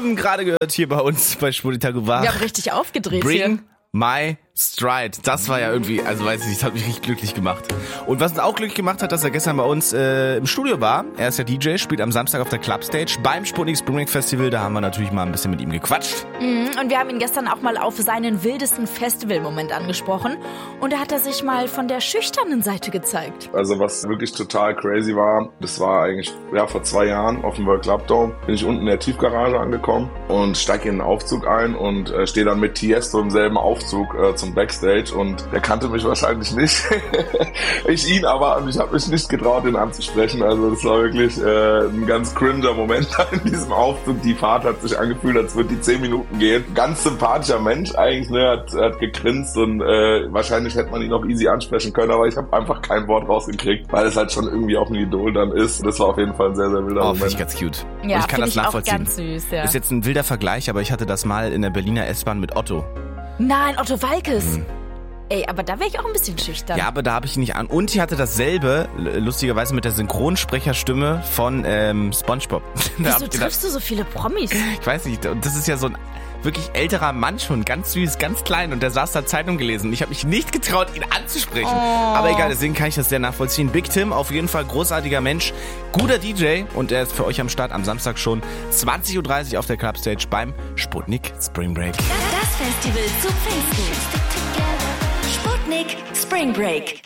eben gerade gehört hier bei uns bei Sputnik Tagovar. Wir haben richtig aufgedreht Bring hier. My Stride. Das war ja irgendwie, also weiß ich nicht, das hat mich richtig glücklich gemacht. Und was uns auch glücklich gemacht hat, dass er gestern bei uns im Studio war. Er ist ja DJ, spielt am Samstag auf der Clubstage beim Sputnik Spring Break Festival. Da haben wir natürlich mal ein bisschen mit ihm gequatscht. Und wir haben ihn gestern auch mal auf seinen wildesten Festivalmoment angesprochen. Und da hat er sich mal von der schüchternen Seite gezeigt. Also was wirklich total crazy war, das war eigentlich vor 2 Jahren auf dem World Club Dome. Bin ich unten in der Tiefgarage angekommen und steige in den Aufzug ein und stehe dann mit Tiesto im selben Aufzug zum Backstage und der kannte mich wahrscheinlich nicht. Ich ihn aber, und ich habe mich nicht getraut, ihn anzusprechen. Also das war wirklich ein ganz cringer Moment in diesem Aufzug. Die Fahrt hat sich angefühlt, als würde die 10 Minuten gehen. Ganz sympathischer Mensch eigentlich, ne? Hat gegrinst und wahrscheinlich hätte man ihn auch easy ansprechen können, aber ich habe einfach kein Wort rausgekriegt, weil es halt schon irgendwie auch ein Idol dann ist. Das war auf jeden Fall ein sehr, sehr wilder Moment. Finde ich ganz cute. Ja, und ich kann das nachvollziehen. Auch ganz süß, ja. Ist jetzt ein wilder Vergleich, aber ich hatte das mal in der Berliner S-Bahn mit Otto. Nein, Otto Waalkes. Ey, aber da wäre ich auch ein bisschen schüchtern. Ja, aber da habe ich ihn nicht an. Und ich hatte dasselbe, lustigerweise mit der Synchronsprecherstimme von SpongeBob. Wieso triffst du so viele Promis? Ich weiß nicht, und das ist ja so ein wirklich älterer Mann schon, ganz süß, ganz klein, und der saß da Zeitung gelesen. Ich habe mich nicht getraut, ihn anzusprechen. Aber egal, deswegen kann ich das sehr nachvollziehen. Big Tim, auf jeden Fall großartiger Mensch, guter DJ, und er ist für euch am Start am Samstag schon 20.30 Uhr auf der Clubstage beim Sputnik Spring Break. Das Festival zu Pfingsten. Sputnik Spring Break.